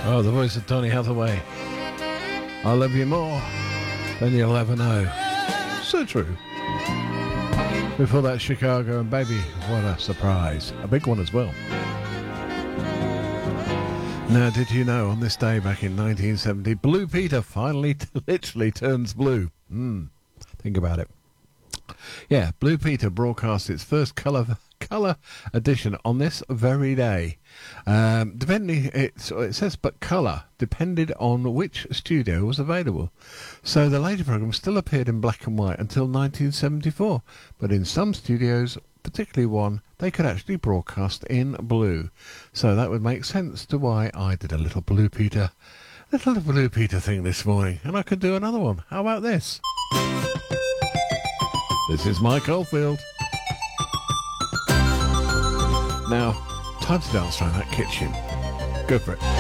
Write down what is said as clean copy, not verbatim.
Oh, the voice of Tony Hathaway. I love you more than you'll ever know. So true. Before that, Chicago and Baby, what a surprise. A big one as well. Now, did you know on this day back in 1970, Blue Peter finally literally turns blue? Think about it. Yeah, Blue Peter broadcast its first colour edition on this very day. It says, but colour depended on which studio was available. So the later programme still appeared in black and white until 1974. But in some studios, particularly one, they could actually broadcast in blue. So that would make sense to why I did a little Blue Peter thing this morning. And I could do another one. How about this? This is Mike Oldfield. Now, time to dance around that kitchen. Go for it.